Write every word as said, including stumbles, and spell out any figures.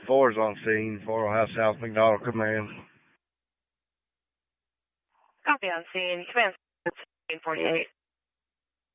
four is on scene, four Ohio South McDonald Command. Copy on scene. Command forty-eight.